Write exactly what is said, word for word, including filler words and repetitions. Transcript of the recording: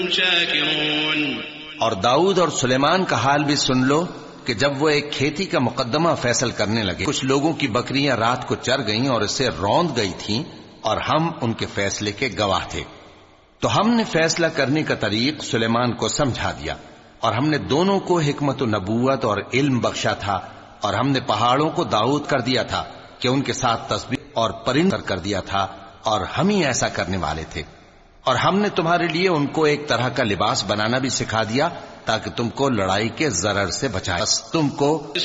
और दाऊद और सुलेमान का हाल भी सुन लो कि जब वो एक खेती का मुकदमा फैसल करने लगे, कुछ लोगों की बकरियां रात को चर गईं और इससे रौंद गई थीं और हम उनके फैसले के गवाह थे। तो हमने फैसला करने का तरीक सुलेमान को समझा दिया और हमने दोनों को हिकमत नबूवत और इल्म बख्शा था। और हमने पहाड़ों को दाऊद कर दिया था कि उनके साथ तस्बीह और परिंदे कर दिया था, और हम ही ऐसा करने वाले थे। और हमने तुम्हारे लिए उनको एक तरह का लिबास बनाना भी सिखा दिया ताकि तुमको लड़ाई के जरर से बचाए। तुमको